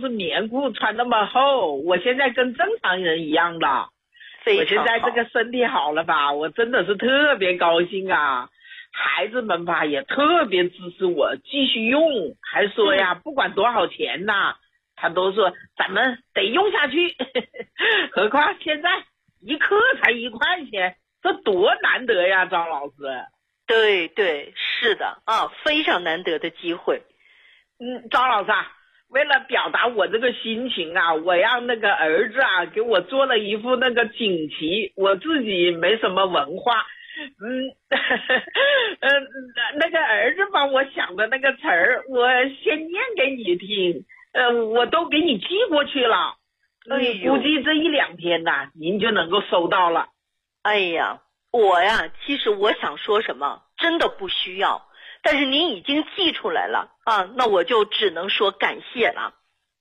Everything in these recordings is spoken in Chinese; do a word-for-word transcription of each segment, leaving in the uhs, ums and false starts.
是棉裤穿那么厚，我现在跟正常人一样了。我现在这个身体好了吧，我真的是特别高兴啊。孩子们吧也特别支持我继续用，还说呀、嗯、不管多少钱呐，他都说咱们得用下去。何况现在一克才一块钱，这多难得呀，张老师。 对对，是的啊，非常难得的机会。 嗯，张老师啊，为了表达我这个心情啊，我让那个儿子啊给我做了一副那个锦旗，我自己没什么文化。嗯，呃，那个儿子帮我想的那个词儿，我先念给你听，呃，我都给你寄过去了。 哎呦， 估计这一两天呐，您就能够收到了。 哎呀，我呀，其实我想说什么，真的不需要，但是您已经寄出来了啊，那我就只能说感谢了。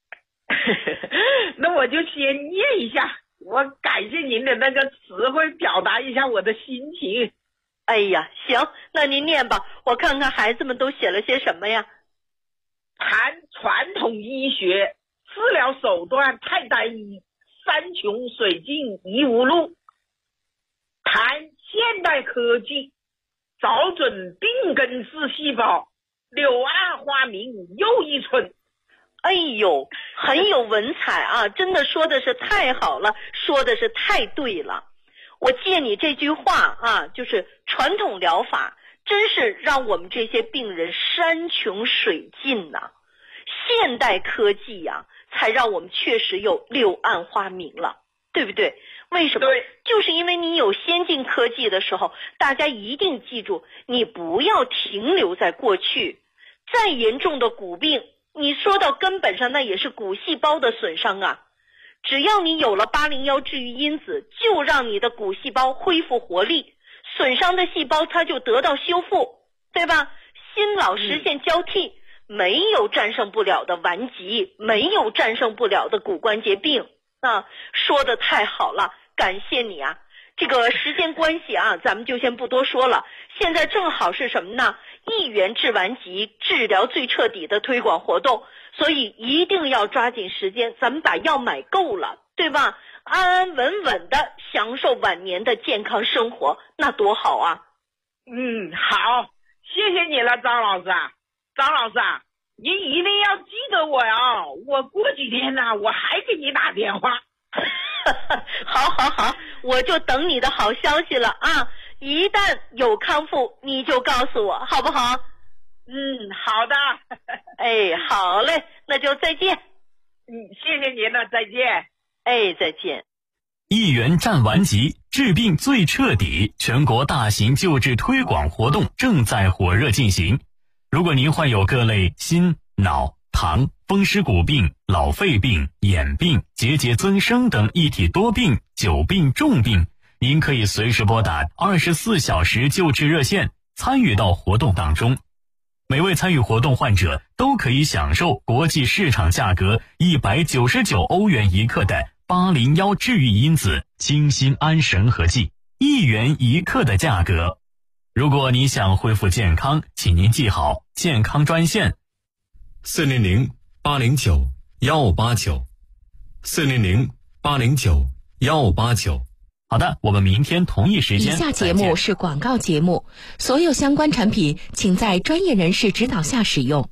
那我就先念一下。我感谢您的那个词汇，表达一下我的心情。 哎呀，行，那您念吧，我看看孩子们都写了些什么呀。 谈传统医学治疗手段太单一，山穷水尽疑无路。谈现代科技找准病根治细胞，柳暗花明又一村。 哎呦，很有文采啊，真的说的是太好了，说的是太对了。我借你这句话啊，就是传统疗法真是让我们这些病人山穷水尽呐、啊，现代科技呀、啊、才让我们确实有柳暗花明了，对不对？为什么？ 对， 就是因为你有先进科技的时候，大家一定记住，你不要停留在过去。再严重的骨病，你说到根本上那也是骨细胞的损伤啊，只要你有了八零一治愈因子，就让你的骨细胞恢复活力，损伤的细胞它就得到修复，对吧？新老实现交替、嗯、没有战胜不了的顽疾，没有战胜不了的骨关节病啊，说的太好了，感谢你啊。这个时间关系啊，咱们就先不多说了。现在正好是什么呢？一元治顽疾，治疗最彻底的推广活动，所以一定要抓紧时间，咱们把药买够了，对吧？安安稳稳的享受晚年的健康生活，那多好啊！ 嗯，好，谢谢你了，张老师啊，张老师啊，您一定要记得我呀，我过几天呢、啊，我还给你打电话。 好好好，我就等你的好消息了啊！一旦有康复，你就告诉我，好不好？ 嗯，好的。 哎，好嘞，那就再见。 嗯，谢谢您了，再见。 哎，再见。 一元战顽疾，治病最彻底，全国大型救治推广活动正在火热进行。如果您患有各类心、脑、糖、风湿骨病、老肺病、眼病、结节增生等一体多病、久病重病，您可以随时拨打二十四小时救治热线，参与到活动当中。每位参与活动患者都可以享受国际市场价格一百九十九欧元一克的八零一治愈因子清心安神合剂，一元一克的价格。如果你想恢复健康，请您记好健康专线四零零八零九幺八九，四零零八零九幺八九。 好的，我们明天同一时间。 以下节目是广告节目，所有相关产品请在专业人士指导下使用。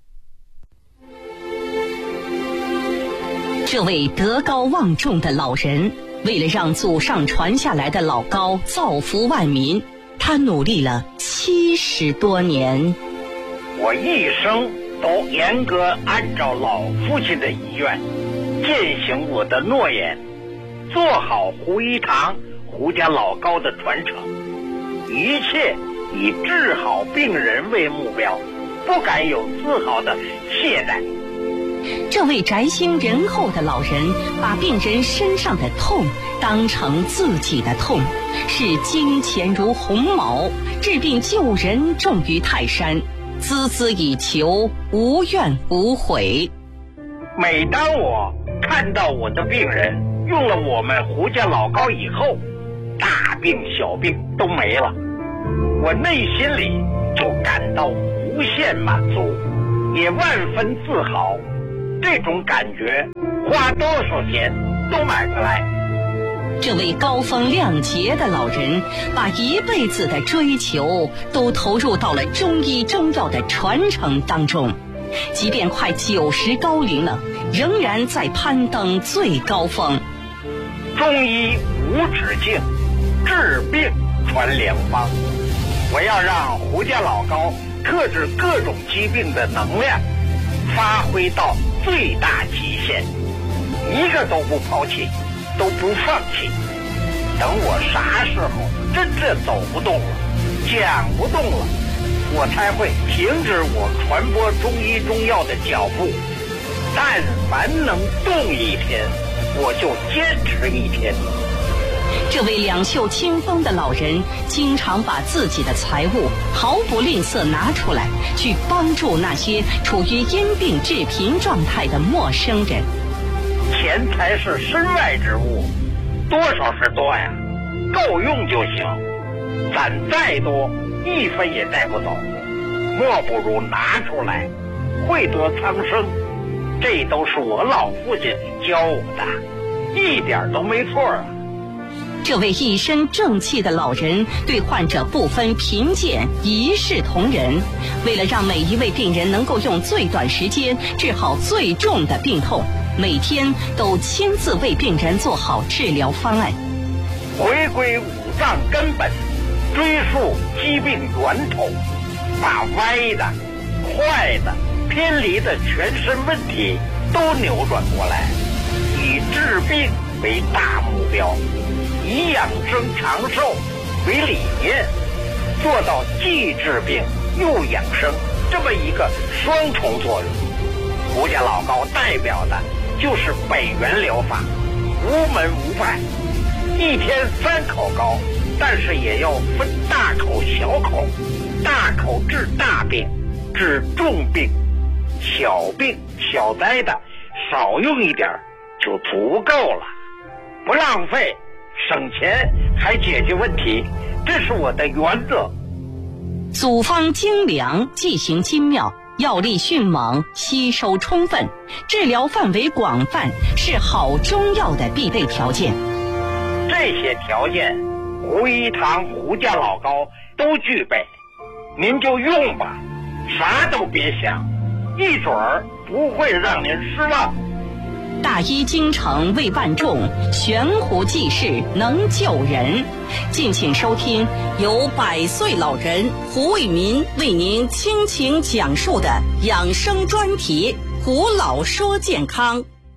这位德高望重的老人，为了让祖上传下来的老高造福万民，他努力了七十多年。 我一生都严格按照老父亲的遗愿，践行我的诺言，做好胡一堂、胡家老高的传承，一切以治好病人为目标，不敢有丝毫的懈怠。 这位宅心仁厚的老人，把病人身上的痛当成自己的痛，视金钱如鸿毛，治病救人重于泰山，孜孜以求，无怨无悔。 每当我看到我的病人用了我们胡家老高以后，大病小病都没了，我内心里就感到无限满足，也万分自豪。这种感觉花多少钱都买不来。 这位高风亮节的老人，把一辈子的追求都投入到了中医中药的传承当中，即便快九十高龄了，仍然在攀登最高峰。 中医无止境，治病传良方。我要让胡家老高克制各种疾病的能量发挥到最大极限，一个都不抛弃，都不放弃。等我啥时候真正走不动了，讲不动了，我才会停止我传播中医中药的脚步。但凡能动一天，我就坚持一天。 这位两袖清风的老人，经常把自己的财物毫不吝啬拿出来，去帮助那些处于因病致贫状态的陌生人。 钱财是身外之物，多少是多呀，够用就行。攒再多，一分也带不走，莫不如拿出来，惠得苍生。这都是我老父亲教我的，一点都没错啊。 这位一身正气的老人对患者不分贫贱，一视同仁。为了让每一位病人能够用最短时间治好最重的病痛，每天都亲自为病人做好治疗方案。 回归五脏根本，追溯疾病源头，把歪的、坏的、偏离的全身问题都扭转过来，以治病为大目标，以养生长寿为理念，做到既治病又养生这么一个双重作用。胡家老高代表的就是北元疗法，无门无派，一天三口膏，但是也要分大口小口，大口治大病，治重病，小病小灾的少用一点就足够了，不浪费，省钱还解决问题，这是我的原则。 组方精良，剂型精妙，药力迅猛，吸收充分，治疗范围广泛，是好中药的必备条件。 这些条件胡一堂胡家老高都具备，您就用吧，啥都别想，一准儿不会让您失望。 大医精诚为万众，悬壶济世能救人。敬请收听由百岁老人胡卫民为您倾情讲述的养生专题《胡老说健康》。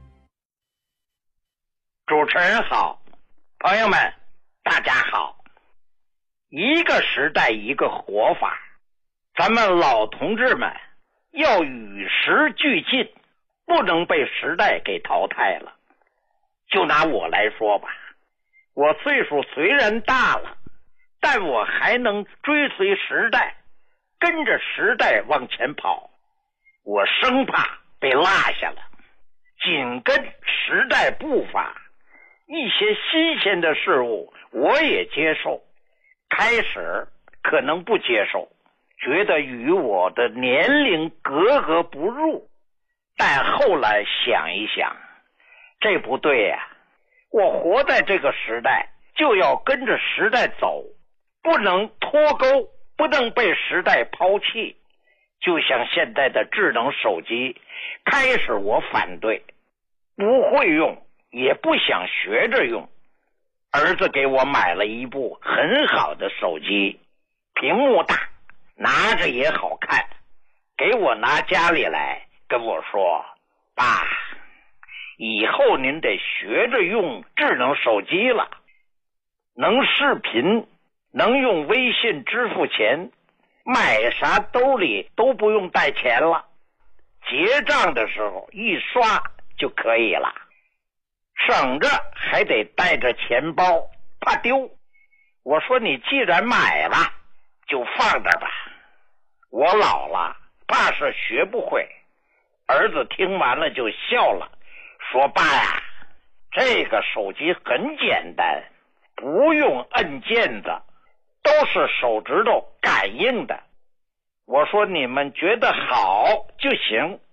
主持人好，朋友们大家好。一个时代一个活法，咱们老同志们要与时俱进，不能被时代给淘汰了。就拿我来说吧，我岁数虽然大了，但我还能追随时代，跟着时代往前跑。我生怕被落下了，紧跟时代步伐，一些新鲜的事物我也接受。开始可能不接受，觉得与我的年龄格格不入，但后来想一想，这不对呀、啊！我活在这个时代，就要跟着时代走，不能脱钩，不能被时代抛弃。就像现在的智能手机，开始我反对，不会用，也不想学着用。儿子给我买了一部很好的手机，屏幕大，拿着也好看，给我拿家里来，跟我说：“爸，以后您得学着用智能手机了，能视频，能用微信支付钱，买啥兜里都不用带钱了，结账的时候一刷就可以了，省着还得带着钱包，怕丢。”我说：“你既然买了，就放那吧，我老了，怕是学不会。”儿子听完了就笑了，说：“爸呀，这个手机很简单，不用摁键子，都是手指头感应的。”我说：“你们觉得好就行，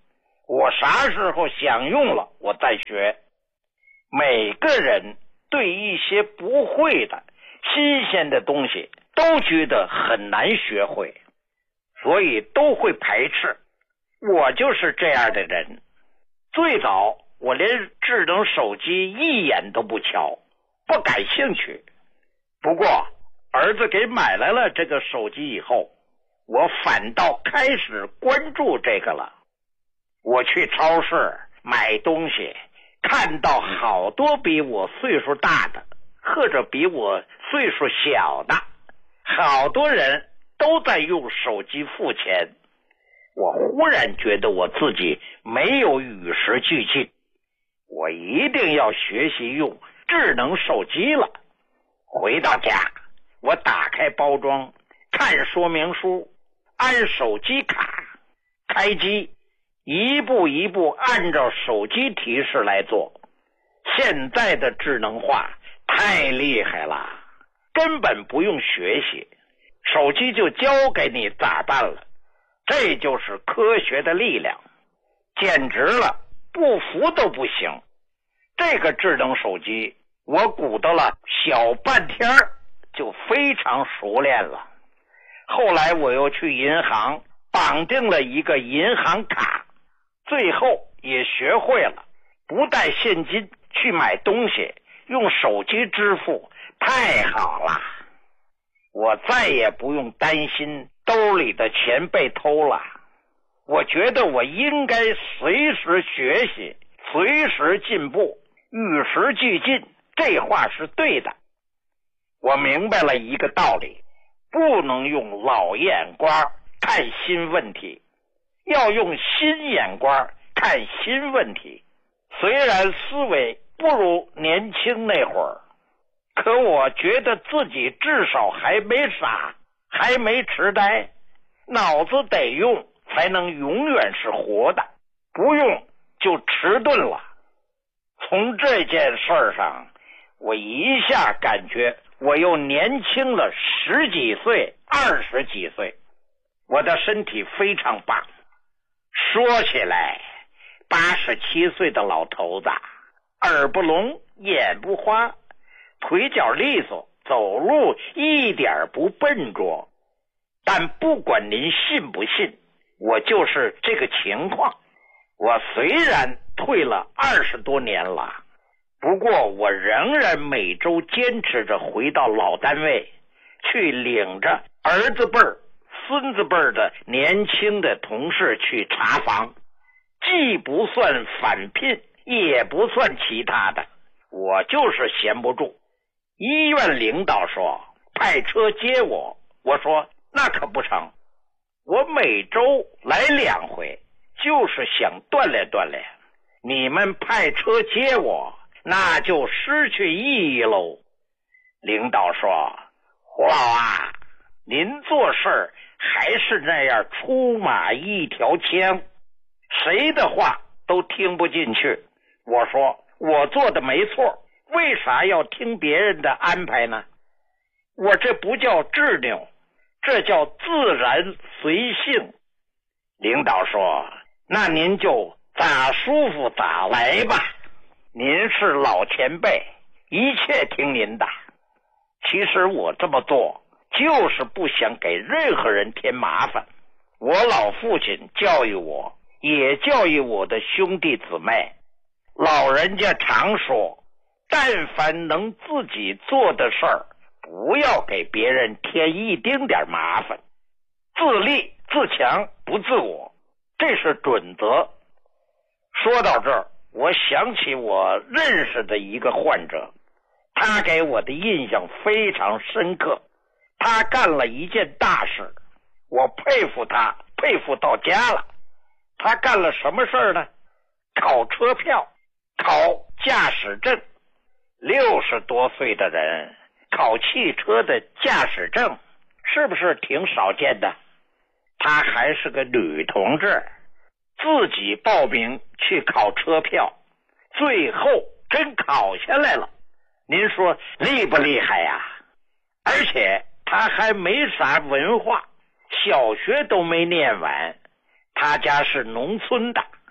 我啥时候想用了我再学。每个人对一些不会的新鲜的东西都觉得很难学会，所以都会排斥。我就是这样的人。最早我连智能手机一眼都不瞧，不感兴趣。不过儿子给买来了这个手机以后，我反倒开始关注这个了。我去超市买东西，看到好多比我岁数大的或者比我岁数小的，好多人都在用手机付钱。我忽然觉得我自己没有与时俱进，我一定要学习用智能手机了。回到家，我打开包装，看说明书，按手机卡，开机，一步一步按照手机提示来做。现在的智能化太厉害了，根本不用学习，手机就教给你咋办了。这就是科学的力量，简直了，不服都不行。这个智能手机我鼓捣了小半天就非常熟练了。后来我又去银行绑定了一个银行卡，最后也学会了不带现金去买东西，用手机支付，太好了。我再也不用担心兜里的钱被偷了。我觉得我应该随时学习，随时进步，与时俱进，这话是对的。我明白了一个道理，不能用老眼光看新问题，要用新眼光看新问题。虽然思维不如年轻那会儿，可我觉得自己至少还没傻，还没痴呆。脑子得用才能永远是活的，不用就迟钝了。从这件事上，我一下感觉我又年轻了十几岁、二十几岁，我的身体非常棒。说起来，八十七岁的老头子，耳不聋，眼不花，腿脚利索，走路一点不笨拙。但不管您信不信，我就是这个情况。我虽然退了二十多年了，不过我仍然每周坚持着回到老单位，去领着儿子辈儿、孙子辈儿的年轻的同事去查房，既不算返聘，也不算其他的，我就是闲不住。医院领导说派车接我，我说那可不成，我每周来两回，就是想锻炼锻炼。你们派车接我，那就失去意义喽。领导说，胡老啊，您做事还是那样出马一条枪，谁的话都听不进去。我说我做的没错，为啥要听别人的安排呢？我这不叫执拗，这叫自然随性。领导说，那您就咋舒服咋来吧，您是老前辈，一切听您的。其实我这么做就是不想给任何人添麻烦。我老父亲教育我，也教育我的兄弟姊妹，老人家常说，但凡能自己做的事儿，不要给别人添一丁点麻烦，自立自强不自我，这是准则。说到这儿，我想起我认识的一个患者，他给我的印象非常深刻。他干了一件大事，我佩服他，佩服到家了。他干了什么事呢？考车票，考驾驶证。六十多岁的人考汽车的驾驶证，是不是挺少见的？她还是个女同志，自己报名去考车票，最后真考下来了。您说厉不厉害呀？而且她还没啥文化，小学都没念完，她家是农村的，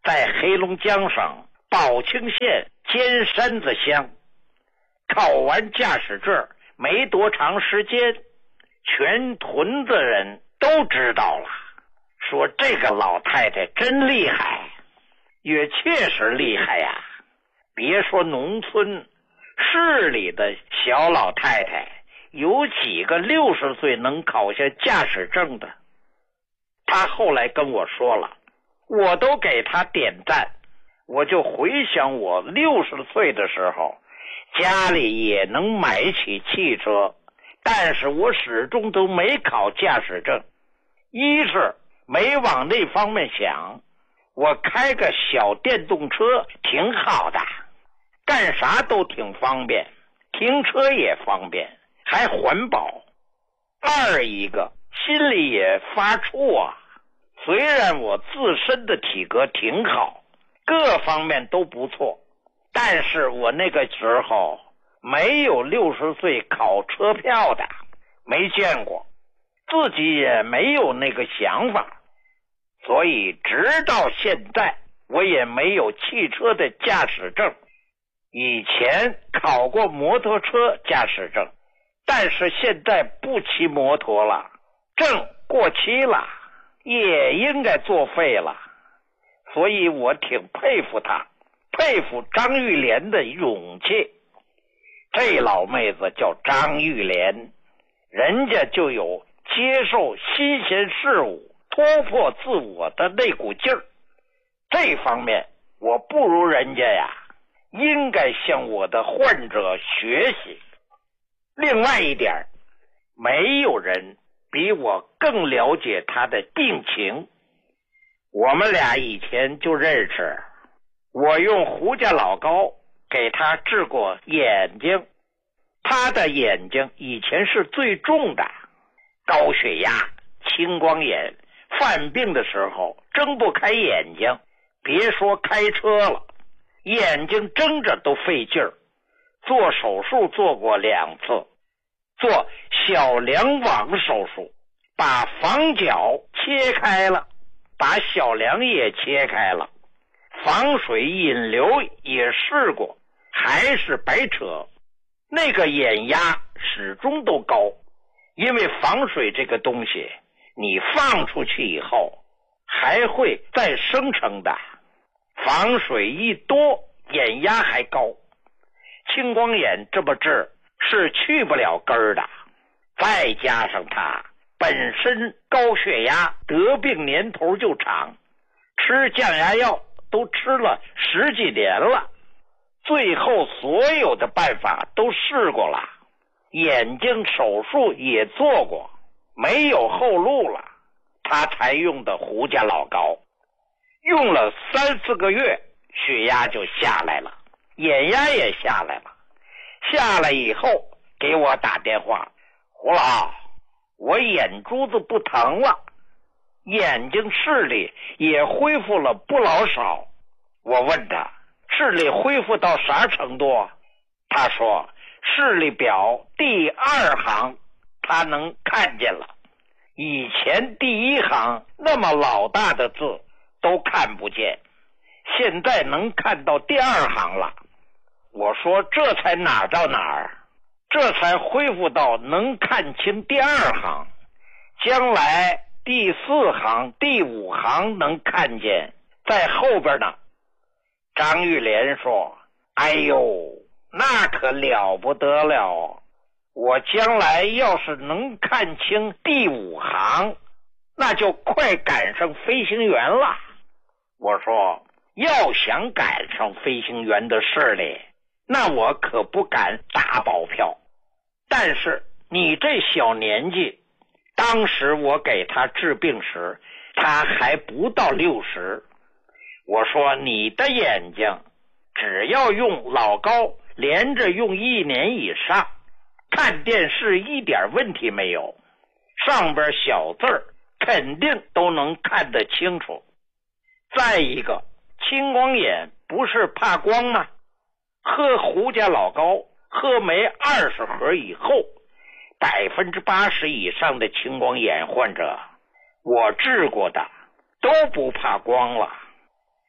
在黑龙江省宝清县尖山子乡。考完驾驶证没多长时间，全屯子人都知道了，说这个老太太真厉害，也确实厉害呀。别说农村，市里的小老太太有几个六十岁能考下驾驶证的。她后来跟我说了，我都给她点赞。我就回想我六十岁的时候，家里也能买起汽车，但是我始终都没考驾驶证。一是没往那方面想，我开个小电动车挺好的，干啥都挺方便，停车也方便，还环保。二一个心里也发怵啊，虽然我自身的体格挺好，各方面都不错，但是我那个时候没有六十岁考车票的，没见过，自己也没有那个想法，所以直到现在我也没有汽车的驾驶证。以前考过摩托车驾驶证，但是现在不骑摩托了，证过期了，也应该作废了。所以我挺佩服他，佩服张玉莲的勇气。这老妹子叫张玉莲，人家就有接受新鲜事物、突破自我的那股劲儿。这方面我不如人家呀，应该向我的患者学习。另外一点，没有人比我更了解他的病情。我们俩以前就认识，我用胡家老膏给他治过眼睛。他的眼睛以前是最重的，高血压、青光眼，犯病的时候睁不开眼睛，别说开车了，眼睛睁着都费劲儿。做手术做过两次，做小梁网手术，把房角切开了，把小梁也切开了，防水引流也试过，还是白扯。那个眼压始终都高，因为防水这个东西你放出去以后还会再生成的，防水一多眼压还高。青光眼这么治是去不了根儿的，再加上他本身高血压，得病年头就长，吃降压药都吃了十几年了，最后所有的办法都试过了，眼睛手术也做过，没有后路了，他才用的胡家老膏。用了三四个月，血压就下来了，眼压也下来了。下来以后给我打电话，胡老，我眼珠子不疼了，眼睛视力也恢复了不老少。我问他视力恢复到啥程度？他说视力表第二行他能看见了，以前第一行那么老大的字都看不见，现在能看到第二行了。我说这才哪到哪儿，这才恢复到能看清第二行，将来第四行第五行能看见，在后边呢。张玉莲说，哎呦，那可了不得了，我将来要是能看清第五行，那就快赶上飞行员了。我说要想赶上飞行员的视力，那我可不敢打保票。但是你这小年纪，当时我给他治病时他还不到六十。我说你的眼睛只要用老膏连着用一年以上，看电视一点问题没有，上边小字儿肯定都能看得清楚。再一个，青光眼不是怕光吗？喝胡家老膏喝没二十盒以后，百分之八十以上的青光眼患者我治过的都不怕光了。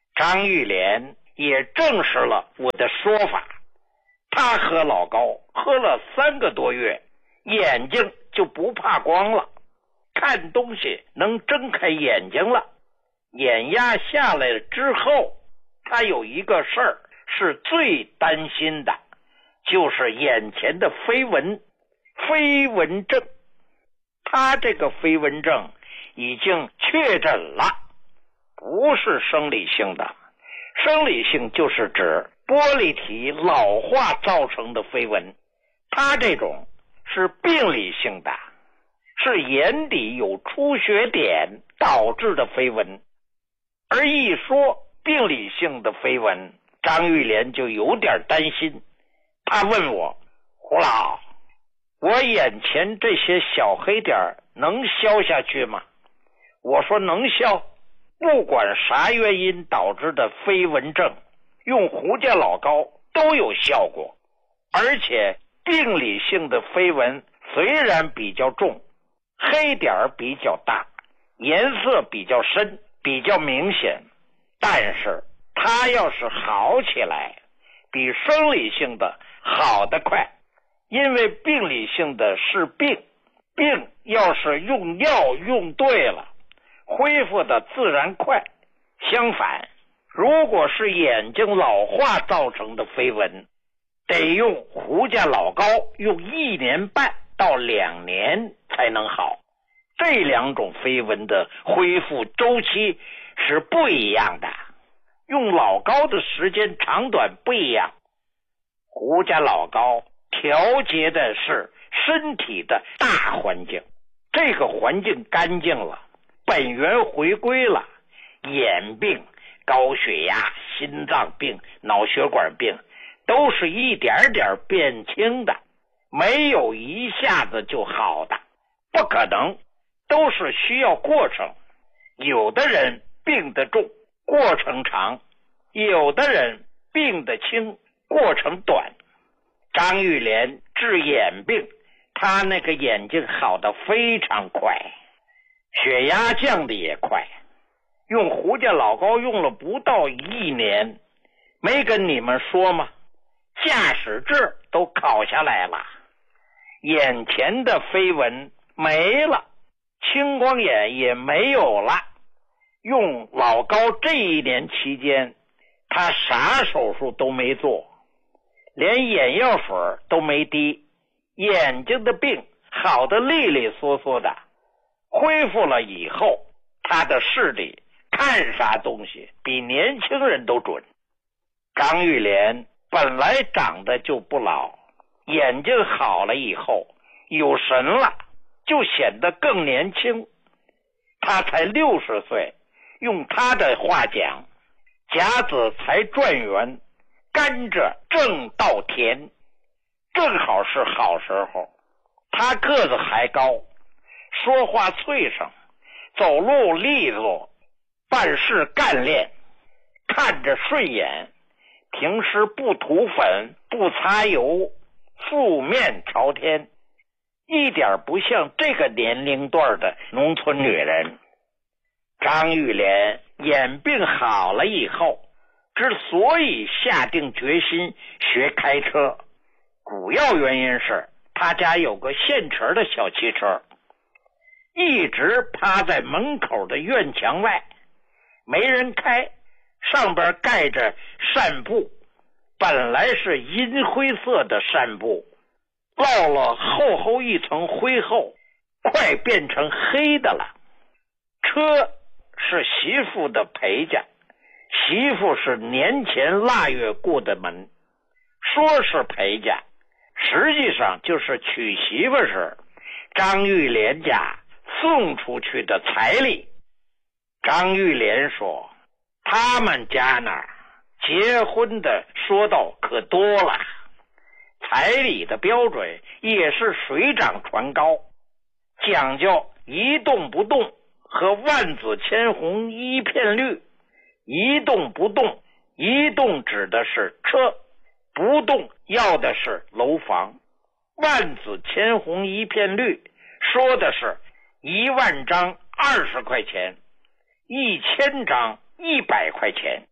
张玉莲也证实了我的说法，他喝老高喝了三个多月，眼睛就不怕光了，看东西能睁开眼睛了。眼压下来之后，他有一个事儿是最担心的，就是眼前的飞蚊飞蚊症。他这个飞蚊症已经确诊了，不是生理性的。生理性就是指玻璃体老化造成的飞蚊，他这种是病理性的，是眼底有出血点导致的飞蚊。而一说病理性的飞蚊，张玉莲就有点担心。他问我，胡老，我眼前这些小黑点能消下去吗？我说能消，不管啥原因导致的飞蚊症，用胡家老膏都有效果。而且病理性的飞蚊虽然比较重，黑点比较大，颜色比较深，比较明显，但是它要是好起来，比生理性的好得快。因为病理性的是病，病要是用药用对了，恢复的自然快。相反，如果是眼睛老化造成的飞蚊，得用胡家老膏用一年半到两年才能好。这两种飞蚊的恢复周期是不一样的，用老膏的时间长短不一样。胡家老膏调节的是身体的大环境，这个环境干净了，本源回归了，眼病、高血压、心脏病、脑血管病都是一点点变轻的，没有一下子就好的，不可能，都是需要过程。有的人病得重，过程长；有的人病得轻，过程短。张玉莲治眼病，他那个眼睛好得非常快，血压降的也快。用胡家老膏用了不到一年，没跟你们说吗？驾驶证都考下来了，眼前的飞蚊没了，青光眼也没有了。用老膏这一年期间，他啥手术都没做，连眼药水都没滴，眼睛的病好得利利索索的。恢复了以后，他的视力看啥东西比年轻人都准。张玉莲本来长得就不老，眼睛好了以后有神了，就显得更年轻。他才六十岁，用他的话讲，甲子才转圆，甘蔗正到田，正好是好时候。他个子还高，说话脆声，走路利落，办事干练，看着顺眼，平时不涂粉，不擦油，素面朝天，一点不像这个年龄段的农村女人。张玉莲眼病好了以后，之所以下定决心学开车，主要原因是他家有个现成的小汽车，一直趴在门口的院墙外，没人开，上边盖着扇布，本来是银灰色的扇布，落了厚厚一层灰后，快变成黑的了。车是媳妇的陪嫁，媳妇是年前腊月过的门，说是陪嫁，实际上就是娶媳妇时张玉莲家送出去的彩礼。张玉莲说，他们家那儿结婚的说道可多了，彩礼的标准也是水涨船高，讲究一动不动和万紫千红一片绿。一动不动，一动指的是车，不动要的是楼房。万紫千红一片绿说的是一万张二十块钱，一千张一百块钱，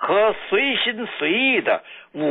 和随心随意的